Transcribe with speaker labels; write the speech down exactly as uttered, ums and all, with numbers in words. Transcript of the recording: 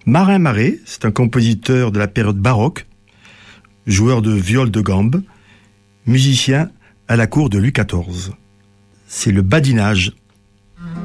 Speaker 1: Marin Marais, c'est un compositeur de la période baroque, joueur de viol de gambe, musicien à la cour de Louis quatorze. C'est le badinage.